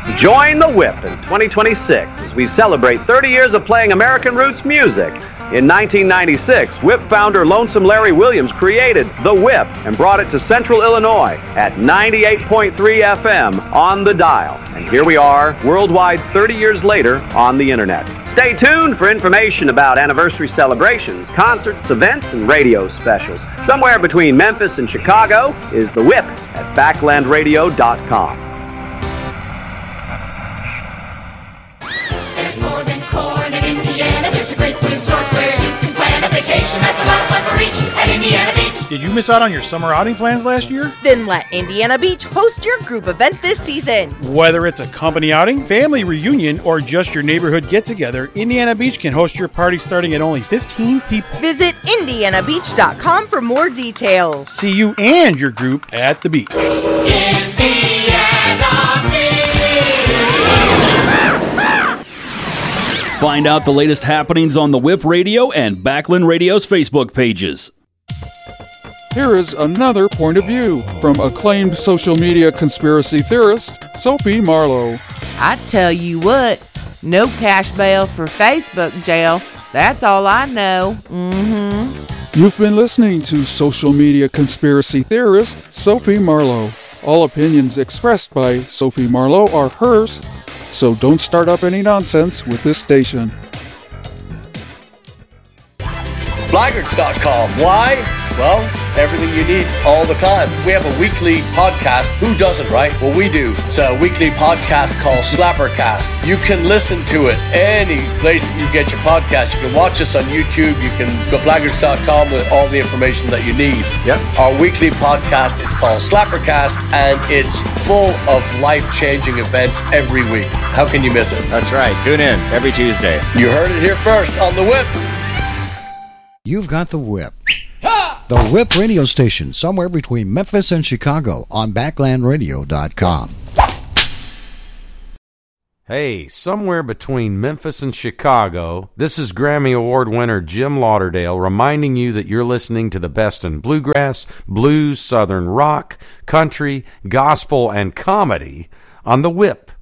Join the Whip in 2026 as we celebrate 30 years of playing American roots music. In 1996, Whip founder Lonesome Larry Williams created The Whip and brought it to Central Illinois at 98.3 FM on the dial. And here we are, worldwide 30 years later, on the Internet. Stay tuned for information about anniversary celebrations, concerts, events, and radio specials. Somewhere between Memphis and Chicago is The Whip at backlandradio.com. There's more than corn in Indiana. There's a great resort where you can plan a vacation. That's a lot of fun for each at Indiana Beach. Did you miss out on your summer outing plans last year? Then let Indiana Beach host your group event this season. Whether it's a company outing, family reunion, or just your neighborhood get-together, Indiana Beach can host your party starting at only 15 people. Visit indianabeach.com for more details. See you and your group at the beach. Find out the latest happenings on the Whip Radio and Backland Radio's Facebook pages. Here is another point of view from acclaimed social media conspiracy theorist Sophie Marlowe. I tell you what, no cash bail for Facebook jail. That's all I know. You've been listening to social media conspiracy theorist Sophie Marlowe. All opinions expressed by Sophie Marlowe are hers, so don't start up any nonsense with this station. Blaggards.com. Why? Well, everything you need all the time. We have a weekly podcast. Who doesn't, right? Well, we do. It's a weekly podcast called Slappercast. You can listen to it any place that you get your podcast. You can watch us on YouTube. You can go to Blaggards.com with all the information that you need. Yep. Our weekly podcast is called Slappercast, and it's full of life-changing events every week. How can you miss it? That's right. Tune in every Tuesday. You heard it here first on The Whip. You've got The Whip. The Whip radio station, somewhere between Memphis and Chicago on backlandradio.com. Hey, somewhere between Memphis and Chicago, this is Grammy Award winner Jim Lauderdale reminding you that you're listening to the best in bluegrass, blues, southern rock, country, gospel, and comedy on The Whip.